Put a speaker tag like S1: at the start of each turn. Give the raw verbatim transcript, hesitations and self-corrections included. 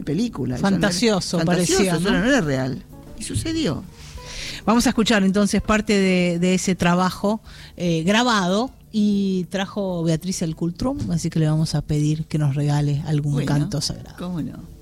S1: película.
S2: Fantasioso,
S1: no era,
S2: parecía,
S1: fantasioso,
S2: ¿no?
S1: Eso no era real. Y sucedió.
S2: Vamos a escuchar entonces parte de, de ese trabajo eh, grabado, y trajo Beatriz el Cultrum, así que le vamos a pedir que nos regale algún
S1: Bueno,
S2: canto sagrado.
S1: ¿Cómo no?